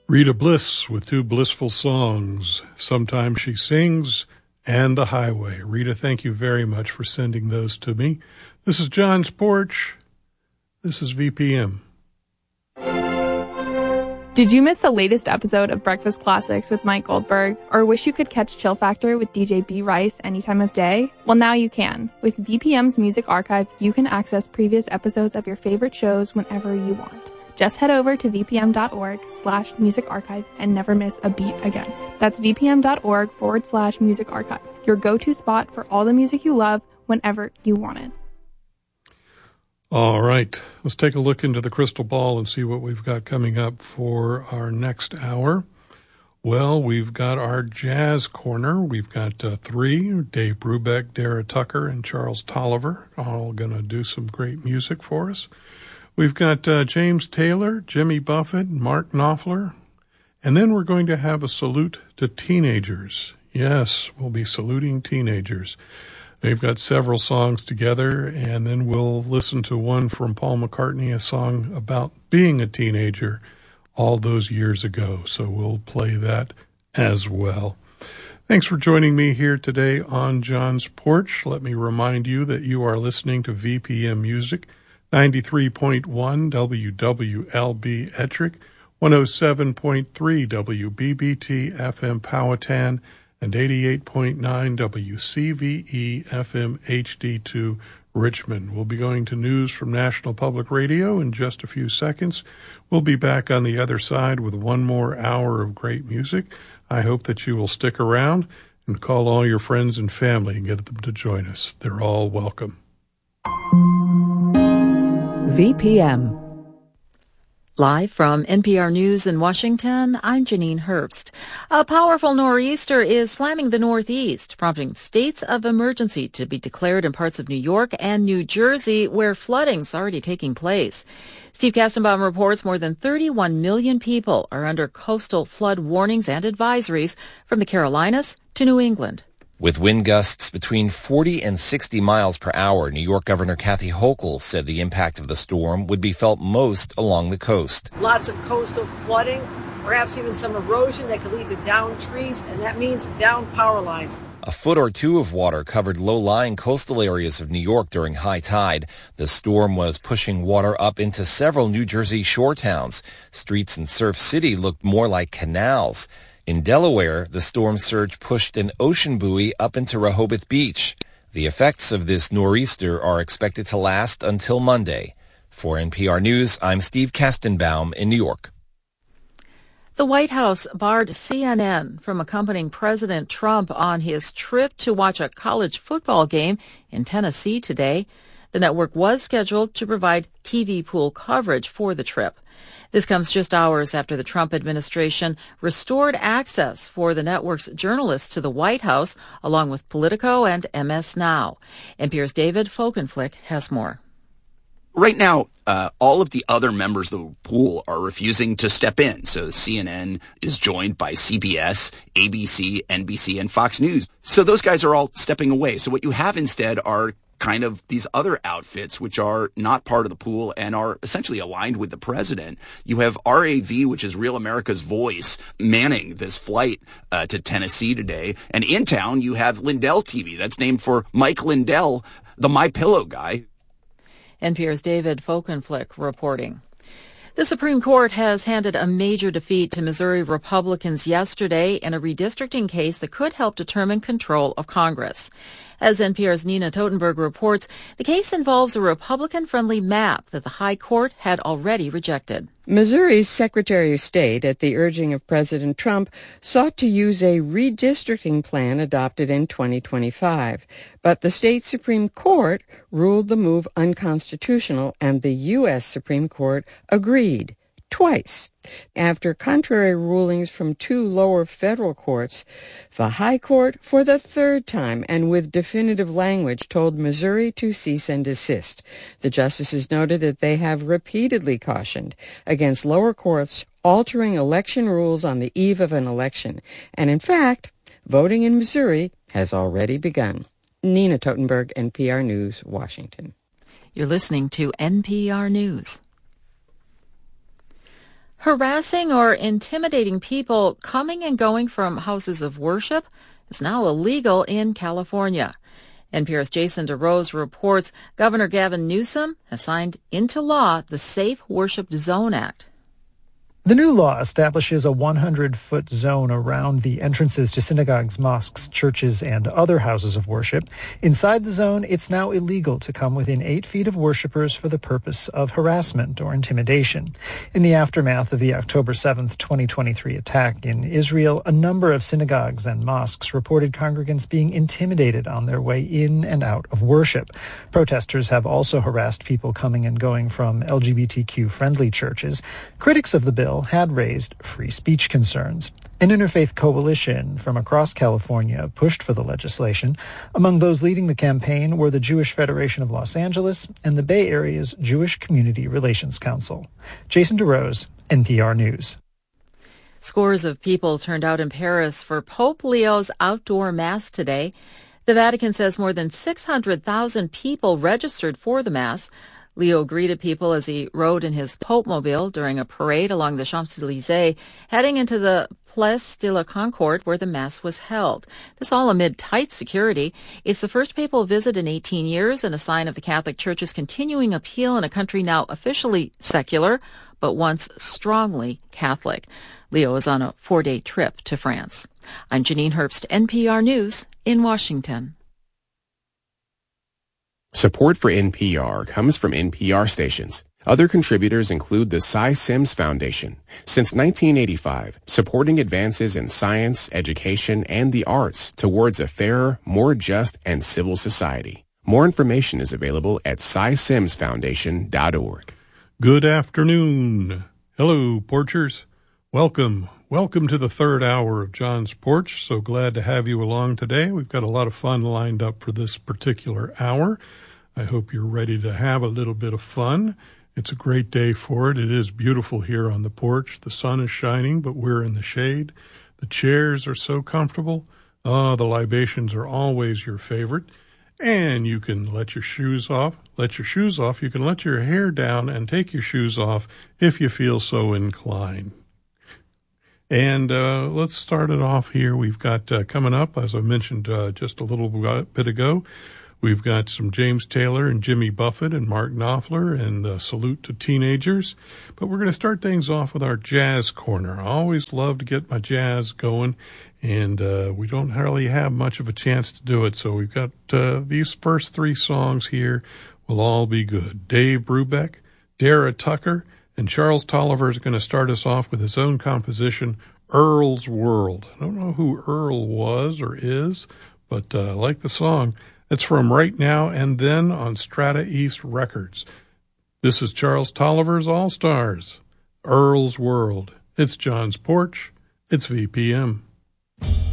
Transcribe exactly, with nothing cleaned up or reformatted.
Rita Bliss with two blissful songs, Sometimes She Sings and The Highway. Rita, thank you very much for sending those to me. This is John's Porch. This is V P M. Did you miss the latest episode of Breakfast Classics with Mike Goldberg, or wish you could catch Chill Factor with D J B. Rice any time of day? Well, now you can. With V P M's Music Archive, you can access previous episodes of your favorite shows whenever you want. Just head over to vpm.org slash music archive and never miss a beat again. That's vpm.org forward slash music archive, your go-to spot for all the music you love whenever you want it. All right, let's take a look into the crystal ball and see what we've got coming up for our next hour. Well, we've got our jazz corner. We've got uh, three, Dave Brubeck, Dara Tucker, and Charles Tolliver, all going to do some great music for us. We've got uh, James Taylor, Jimmy Buffett, Mark Knopfler, and then we're going to have a salute to teenagers. Yes, we'll be saluting teenagers. They've got several songs together, and then we'll listen to one from Paul McCartney, a song about being a teenager all those years ago. So we'll play that as well. Thanks for joining me here today on John's Porch. Let me remind you that you are listening to V P M Music, ninety-three point one W W L B Ettrick, one oh seven point three W B B T F M Powhatan, and eighty-eight point nine W C V E F M H D two Richmond. We'll be going to news from National Public Radio in just a few seconds. We'll be back on the other side with one more hour of great music. I hope that you will stick around and call all your friends and family and get them to join us. They're all welcome. V P M. Live from N P R News in Washington, I'm Janine Herbst. A powerful nor'easter is slamming the Northeast, prompting states of emergency to be declared in parts of New York and New Jersey, where flooding's already taking place. Steve Kastenbaum reports more than thirty-one million people are under coastal flood warnings and advisories from the Carolinas to New England. With wind gusts between forty and sixty miles per hour, New York Governor Kathy Hochul said the impact of the storm would be felt most along the coast. Lots of coastal flooding, perhaps even some erosion that could lead to downed trees, and that means down power lines. A foot or two of water covered low-lying coastal areas of New York during high tide. The storm was pushing water up into several New Jersey shore towns. Streets in Surf City looked more like canals. In Delaware, the storm surge pushed an ocean buoy up into Rehoboth Beach. The effects of this nor'easter are expected to last until Monday. For N P R News, I'm Steve Kastenbaum in New York. The White House barred C N N from accompanying President Trump on his trip to watch a college football game in Tennessee today. The network was scheduled to provide T V pool coverage for the trip. This comes just hours after the Trump administration restored access for the network's journalists to the White House, along with Politico and M S Now. N P R's David Folkenflik has more. Right now, uh, all of the other members of the pool are refusing to step in. So the C N N is joined by C B S, A B C, N B C, and Fox News. So those guys are all stepping away. So what you have instead are kind of these other outfits which are not part of the pool and are essentially aligned with the president. You have R A V, which is Real America's Voice, manning this flight uh, to Tennessee today. And in town, you have Lindell T V. That's named for Mike Lindell, the MyPillow guy. N P R's David Folkenflik reporting. The Supreme Court has handed a major defeat to Missouri Republicans yesterday in a redistricting case that could help determine control of Congress. As N P R's Nina Totenberg reports, the case involves a Republican-friendly map that the High Court had already rejected. Missouri's Secretary of State, at the urging of President Trump, sought to use a redistricting plan adopted in twenty twenty-five. But the state Supreme Court ruled the move unconstitutional, and the U S Supreme Court agreed. Twice. After contrary rulings from two lower federal courts, the High Court, for the third time and with definitive language, told Missouri to cease and desist. The justices noted that they have repeatedly cautioned against lower courts altering election rules on the eve of an election. And in fact, voting in Missouri has already begun. Nina Totenberg, N P R News, Washington. You're listening to N P R News. Harassing or intimidating people coming and going from houses of worship is now illegal in California. N P R's Jason DeRose reports Governor Gavin Newsom has signed into law the Safe Worship Zone Act. The new law establishes a hundred foot zone around the entrances to synagogues, mosques, churches, and other houses of worship. Inside the zone, it's now illegal to come within eight feet of worshipers for the purpose of harassment or intimidation. In the aftermath of the October seventh, twenty twenty-three attack in Israel, a number of synagogues and mosques reported congregants being intimidated on their way in and out of worship. Protesters have also harassed people coming and going from L G B T Q-friendly churches. Critics of the bill had raised free speech concerns. An interfaith coalition from across California pushed for the legislation. Among those leading the campaign were the Jewish Federation of Los Angeles and the Bay Area's Jewish Community Relations Council. Jason DeRose, N P R News. Scores of people turned out in Paris for Pope Leo's outdoor mass today. The Vatican says more than six hundred thousand people registered for the mass. Leo greeted people as he rode in his Pope-mobile during a parade along the Champs-Élysées, heading into the Place de la Concorde where the Mass was held. This all amid tight security. It's the first papal visit in eighteen years and a sign of the Catholic Church's continuing appeal in a country now officially secular, but once strongly Catholic. Leo is on a four-day trip to France. I'm Janine Herbst, N P R News in Washington. Support for N P R comes from N P R stations. Other contributors include the Cy Sims Foundation. Since nineteen eighty-five, supporting advances in science, education, and the arts towards a fairer, more just, and civil society. More information is available at cy sims foundation dot org. Good afternoon. Hello, Porchers. Welcome. Welcome to the third hour of John's Porch. So glad to have you along today. We've got a lot of fun lined up for this particular hour. I hope you're ready to have a little bit of fun. It's a great day for it. It is beautiful here on the porch. The sun is shining, but we're in the shade. The chairs are so comfortable. Oh, the libations are always your favorite. And you can let your shoes off. Let your shoes off. You can let your hair down and take your shoes off if you feel so inclined. And uh, let's start it off here. We've got uh, coming up, as I mentioned uh, just a little bit ago, we've got some James Taylor and Jimmy Buffett and Mark Knopfler and uh, Salute to Teenagers. But we're going to start things off with our jazz corner. I always love to get my jazz going, and uh, we don't hardly have much of a chance to do it. So we've got uh, these first three songs here will all be good. Dave Brubeck, Dara Tucker, and Charles Tolliver is going to start us off with his own composition, Earl's World. I don't know who Earl was or is, but uh, I like the song. It's from Right Now and Then on Strata East Records. This is Charles Tolliver's All-Stars, Earl's World. It's John's Porch. It's V P M.